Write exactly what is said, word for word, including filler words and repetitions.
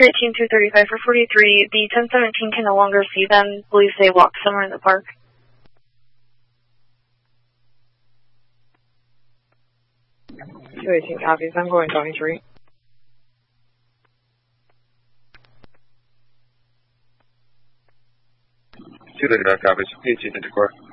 two eighteen, two thirty-five for forty-three. The ten seventeen can no longer see them. Believes they walked somewhere in the park. two eighteen copies. I'm going twenty-three. two thirty-five copies. eighteen to decor.